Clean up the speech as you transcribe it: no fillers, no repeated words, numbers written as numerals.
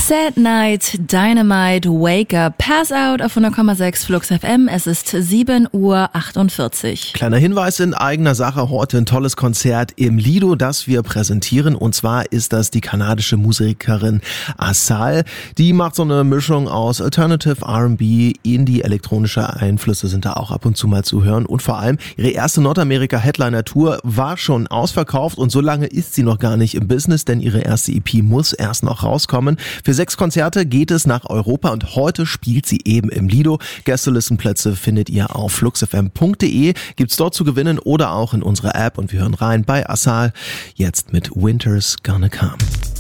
Sad Night, Dynamite, Wake Up, Pass Out auf 100,6 Flux FM. Es ist 7:48 Uhr. Kleiner Hinweis in eigener Sache, heute ein tolles Konzert im Lido, das wir präsentieren. Und zwar ist das die kanadische Musikerin Asal. Die macht so eine Mischung aus Alternative, R&B, Indie, elektronische Einflüsse sind da auch ab und zu mal zu hören. Und vor allem ihre erste Nordamerika-Headliner-Tour war schon ausverkauft und so lange ist sie noch gar nicht im Business, denn ihre erste EP muss erst noch rauskommen. Für 6 Konzerte geht es nach Europa und heute spielt sie eben im Lido. Gästelistenplätze findet ihr auf fluxfm.de, gibt's dort zu gewinnen oder auch in unserer App und wir hören rein bei Asal, jetzt mit Winter's Gonna Come.